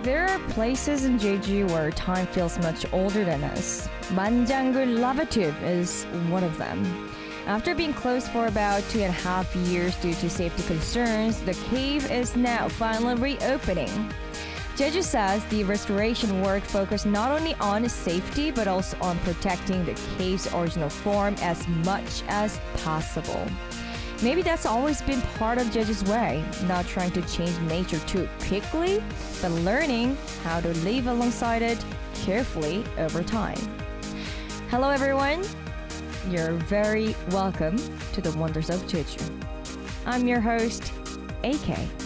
There are places in Jeju where time feels much older than us. Manjangul Lava Tube is one of them. After being closed for about 2.5 years due to safety concerns, the cave is now finally reopening. Jeju says the restoration work focused not only on safety but also on protecting the cave's original form as much as possible. Maybe that's always been part of Jeju's way, not trying to change nature too quickly, but learning how to live alongside it carefully over time. Hello everyone, you're very welcome to the Wonders of Jeju. I'm your host, AK.